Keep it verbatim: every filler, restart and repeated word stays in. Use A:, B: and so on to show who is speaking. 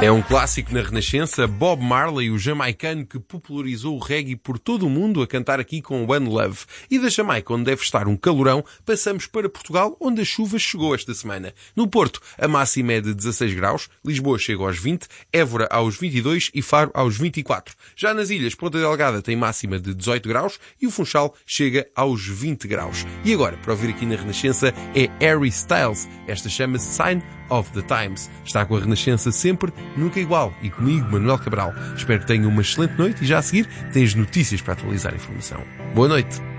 A: É um clássico na Renascença, Bob Marley, o jamaicano que popularizou o reggae por todo o mundo, a cantar aqui com One Love. E da Jamaica, onde deve estar um calorão, passamos para Portugal, onde a chuva chegou esta semana. No Porto, a máxima é de dezasseis graus, Lisboa chega aos vinte, Évora aos vinte e dois e Faro aos vinte e quatro. Já nas ilhas, Ponta Delgada tem máxima de dezoito graus e o Funchal chega aos vinte graus. E agora, para ouvir aqui na Renascença, é Harry Styles. Esta chama-se Sign of the Times. Está com a Renascença sempre, nunca igual. E comigo, Manuel Cabral. Espero que tenham uma excelente noite e já a seguir tens notícias para atualizar a informação. Boa noite.